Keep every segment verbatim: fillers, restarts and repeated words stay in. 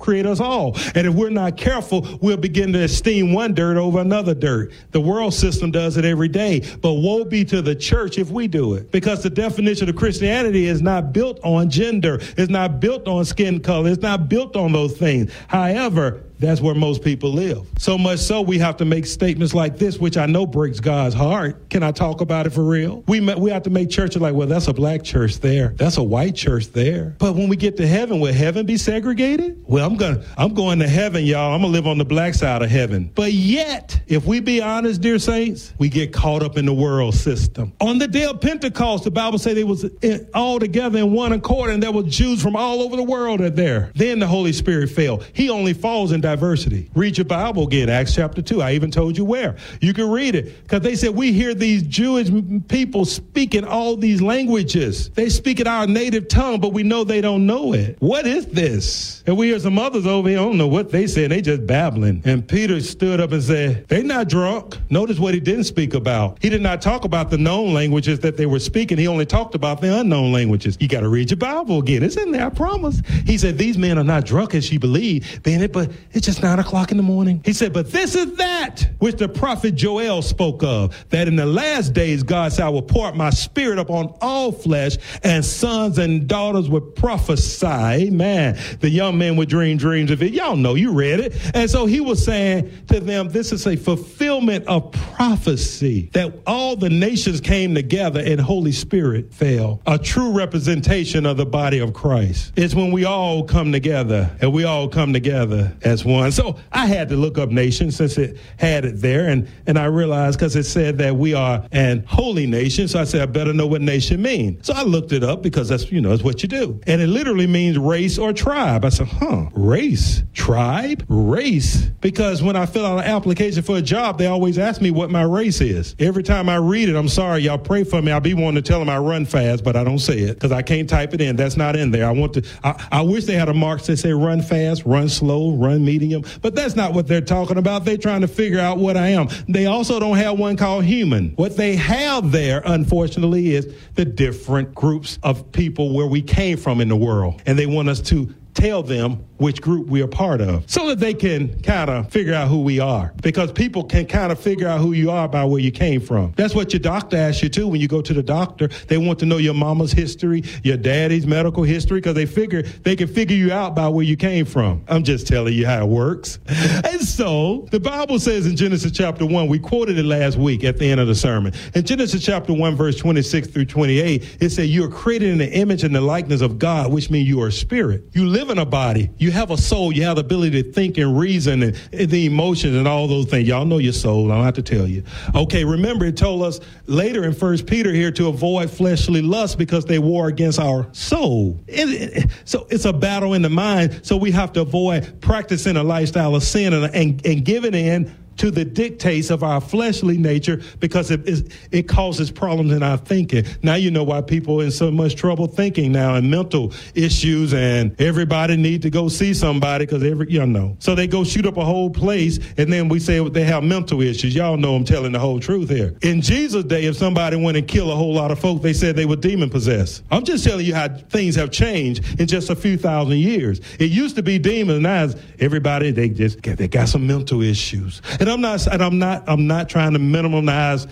create us all. And if we're not careful, we'll begin to esteem one dirt over another dirt. The world system does it every day. But woe be to the church if we do it. Because the definition of Christianity is not built on gender. It's not built on skin color. It's not built on those things. However, that's where most people live. So much so we have to make statements like this, which I know breaks God's heart. Can I talk about it for real? We we have to make churches like, well, that's a black church there. That's a white church there. But when we get to heaven, will heaven be segregated? Well, I'm going I'm going to heaven, y'all. I'm going to live on the black side of heaven. But yet, if we be honest, dear saints, we get caught up in the world system. On the day of Pentecost, the Bible said they was in, all together in one accord, and there were Jews from all over the world there. Then the Holy Spirit fell. He only falls in diversity. Read your Bible again, Acts chapter two. I even told you where. You can read it. Because they said, we hear these Jewish people speaking all these languages. They speak in our native tongue, but we know they don't know it. What is this? And we hear some others over here, don't know what they said. They just babbling. And Peter stood up and said, they're not drunk. Notice what he didn't speak about. He did not talk about the known languages that they were speaking. He only talked about the unknown languages. You got to read your Bible again. It's in there, I promise. He said, these men are not drunk as you believe, but it's just nine o'clock in the morning. He said, but this is that which the prophet Joel spoke of, that in the last days God said, I will pour out my spirit upon all flesh, and sons and daughters would prophesy. Amen. The young men would dream dreams of it. Y'all know, you read it. And so he was saying to them, this is a fulfillment of prophecy, that all the nations came together and Holy Spirit fell. A true representation of the body of Christ. It's when we all come together, and we all come together as one. So I had to look up nation since it had it there. And, and I realized because it said that we are an holy nation. So I said, I better know what nation means. So I looked it up because that's, you know, that's what you do. And it literally means race or tribe. I said, huh, race, tribe, race. Because when I fill out an application for a job, they always ask me what my race is. Every time I read it, I'm sorry, y'all pray for me. I'll be wanting to tell them I run fast, but I don't say it because I can't type it in. That's not in there. I want to, I, I wish they had a mark that say run fast, run slow, run medium, but that's not what they're talking about. They're trying to figure out what I am. They also don't have one called human. What they have there, unfortunately, is the different groups of people where we came from in the world. And they want us to tell them which group we are part of so that they can kind of figure out who we are, because people can kind of figure out who you are by where you came from. That's what your doctor asks you too when you go to the doctor. They want to know your mama's history, your daddy's medical history, because they figure they can figure you out by where you came from. I'm just telling you how it works. And so the Bible says in Genesis chapter one, we quoted it last week at the end of the sermon. In Genesis chapter one, verse twenty-six through twenty-eight, it said you are created in the image and the likeness of God, which means you are a spirit. You live in a body. You have a soul. You have the ability to think and reason and, and the emotions and all those things. Y'all know your soul. I don't have to tell you. Okay, remember it told us later in First Peter here to avoid fleshly lust because they war against our soul. It, it, so it's a battle in the mind. So we have to avoid practicing a lifestyle of sin and, and, and giving in to the dictates of our fleshly nature, because it is, it causes problems in our thinking. Now you know why people are in so much trouble thinking now, and mental issues, and everybody need to go see somebody because every, you know. So they go shoot up a whole place, and then we say they have mental issues. Y'all know I'm telling the whole truth here. In Jesus' day, if somebody went and killed a whole lot of folk, they said they were demon possessed. I'm just telling you how things have changed in just a few thousand years. It used to be demons, now it's everybody, they just they got some mental issues. And I'm not, and I'm not, I'm not trying to minimize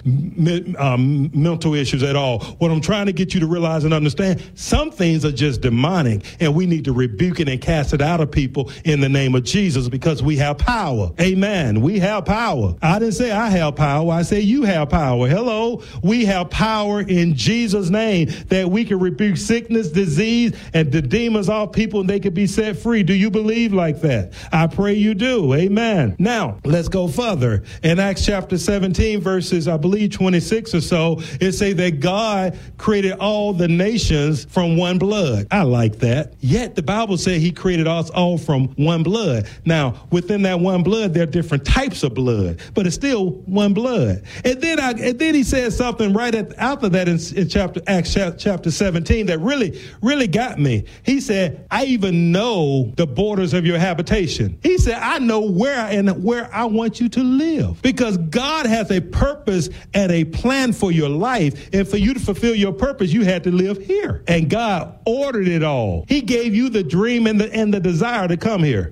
um, mental issues at all. What I'm trying to get you to realize and understand, some things are just demonic, and we need to rebuke it and cast it out of people in the name of Jesus, because we have power. Amen. We have power. I didn't say I have power. I say you have power. Hello. We have power in Jesus' name that we can rebuke sickness, disease, and the demons off people, and they can be set free. Do you believe like that? I pray you do. Amen. Now, let's go further. In Acts chapter seventeen, verses, I believe, twenty-six or so, it say that God created all the nations from one blood. I like that. Yet the Bible said he created us all from one blood. Now, within that one blood, there are different types of blood, but it's still one blood. And then I, and then he said something right at, after that in, in chapter Acts chapter seventeen that really, really got me. He said, I even know the borders of your habitation. He said, I know where and where I want you to live, because God has a purpose and a plan for your life. And for you to fulfill your purpose, you had to live here. And God ordered it all. He gave you the dream and the, and the desire to come here.